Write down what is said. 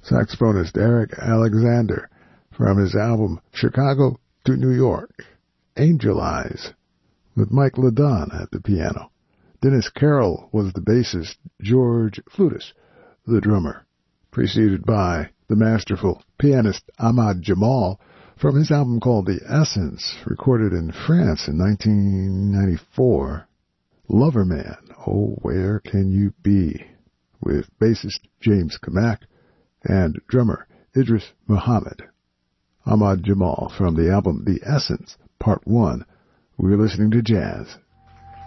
saxophonist Eric Alexander from his album Chicago to New York. Angel Eyes, with Mike LeDon at the piano. Dennis Carroll was the bassist, George Flutis, the drummer, preceded by the masterful pianist Ahmad Jamal from his album called The Essence, recorded in France in 1994. Loverman, Oh Where Can You Be, with bassist James Kamak and drummer Idris Muhammad. Ahmad Jamal from the album The Essence, Part 1. We're listening to jazz